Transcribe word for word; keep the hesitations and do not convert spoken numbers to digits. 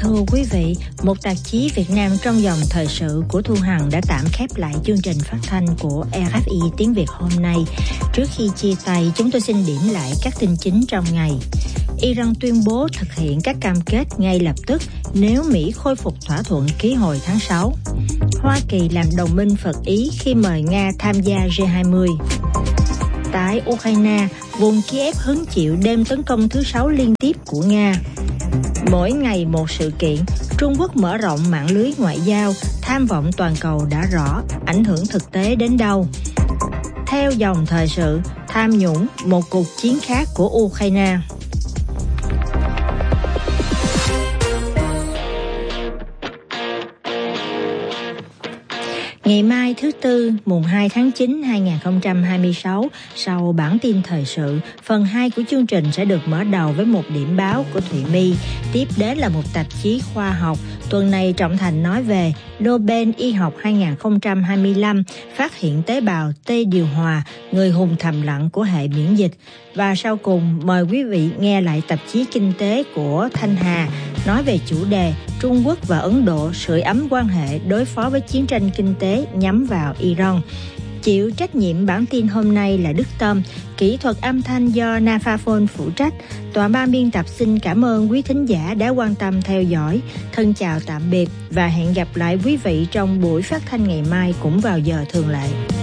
Thưa quý vị, một tạp chí Việt Nam trong dòng thời sự của Thu Hằng đã tạm khép lại chương trình phát thanh của rờ ép i tiếng Việt hôm nay. Trước khi chia tay, chúng tôi xin điểm lại các tin chính trong ngày. Iran tuyên bố thực hiện các cam kết ngay lập tức nếu Mỹ khôi phục thỏa thuận ký hồi tháng sáu. Hoa Kỳ làm đồng minh Phật Ý khi mời Nga tham gia G hai mươi. Tại Ukraine, vùng Kiev hứng chịu đêm tấn công thứ sáu liên tiếp của Nga. Mỗi ngày một sự kiện, Trung Quốc mở rộng mạng lưới ngoại giao, tham vọng toàn cầu đã rõ, ảnh hưởng thực tế đến đâu. Theo dòng thời sự, tham nhũng, một cuộc chiến khác của Ukraine. Ngày mai thứ Tư, mùng hai tháng chín năm hai nghìn không trăm hai mươi sáu, sau bản tin thời sự, phần hai của chương trình sẽ được mở đầu với một điểm báo của Thụy My. Tiếp đến là một tạp chí khoa học. Tuần này Trọng Thành nói về Nobel Y học hai nghìn không trăm hai mươi lăm, phát hiện tế bào T điều hòa, người hùng thầm lặng của hệ miễn dịch. Và sau cùng, mời quý vị nghe lại tạp chí kinh tế của Thanh Hà, nói về chủ đề Trung Quốc và Ấn Độ sưởi ấm quan hệ đối phó với chiến tranh kinh tế nhắm vào Iran. Chịu trách nhiệm bản tin hôm nay là Đức Tâm, kỹ thuật âm thanh do Nafaphone phụ trách. Tòa ban biên tập xin cảm ơn quý thính giả đã quan tâm theo dõi. Thân chào tạm biệt và hẹn gặp lại quý vị trong buổi phát thanh ngày mai cũng vào giờ thường lệ.